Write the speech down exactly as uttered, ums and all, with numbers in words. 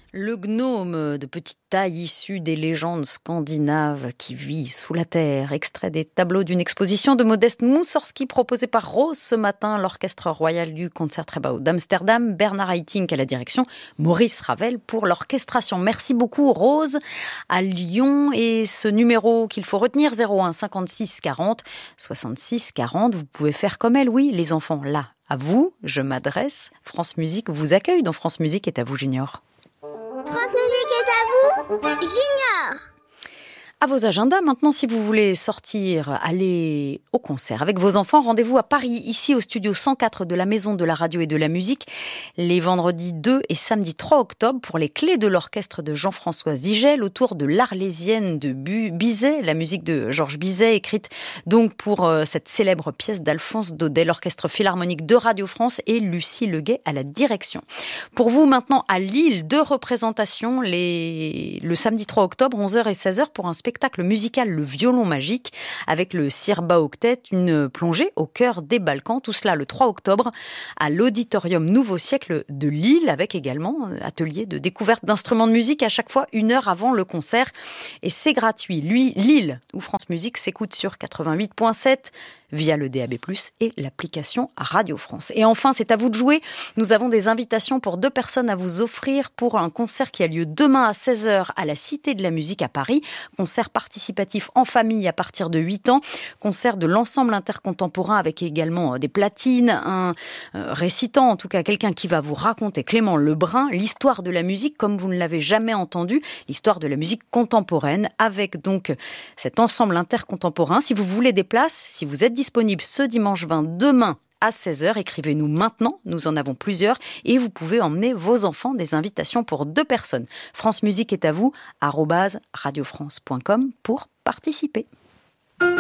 Le gnome de petite taille issu des légendes scandinaves qui vit sous la terre. Extrait des tableaux d'une exposition de Modeste Moussorgsky proposée par Rose ce matin. L'Orchestre Royal du Concertgebouw d'Amsterdam. Bernard Haitink à la direction. Maurice Ravel pour l'orchestration. Merci beaucoup Rose à Lyon. Et ce numéro qu'il faut retenir, zéro un cinquante-six quarante soixante-six quarante. Vous pouvez faire comme elle, oui, les enfants, là. À vous, je m'adresse. France Musique vous accueille dans France Musique est à vous Junior. France Musique est à vous, Junior. À vos agendas, maintenant, si vous voulez sortir, aller au concert avec vos enfants, rendez-vous à Paris, ici au studio cent quatre de la Maison de la Radio et de la Musique, les vendredis deux et samedi trois octobre, pour les clés de l'orchestre de Jean-François Zigel, autour de l'Arlésienne de Bizet, la musique de Georges Bizet, écrite donc pour euh, cette célèbre pièce d'Alphonse Daudet, l'Orchestre Philharmonique de Radio France et Lucie Leguet à la direction. Pour vous, maintenant, à Lille, deux représentations, les... le samedi trois octobre, onze heures et seize heures, pour un spectacle musical Le Violon Magique avec le Sirba Octet, une plongée au cœur des Balkans. Tout cela le trois octobre à l'Auditorium Nouveau Siècle de Lille, avec également un atelier de découverte d'instruments de musique à chaque fois une heure avant le concert. Et c'est gratuit. Lui, Lille, où France Musique s'écoute sur quatre-vingt-huit virgule sept via le D A B plus, et l'application Radio France. Et enfin, c'est à vous de jouer. Nous avons des invitations pour deux personnes à vous offrir pour un concert qui a lieu demain à seize heures à la Cité de la Musique à Paris. Concert participatif en famille à partir de huit ans. Concert de l'ensemble intercontemporain avec également des platines, un récitant, en tout cas quelqu'un qui va vous raconter, Clément Lebrun, l'histoire de la musique comme vous ne l'avez jamais entendu, l'histoire de la musique contemporaine, avec donc cet ensemble intercontemporain. Si vous voulez des places, si vous êtes disponible ce dimanche vingt, demain à seize heures, écrivez-nous maintenant, nous en avons plusieurs, et vous pouvez emmener vos enfants, des invitations pour deux personnes. France Musique est à vous, arobase radiofrance point com pour participer.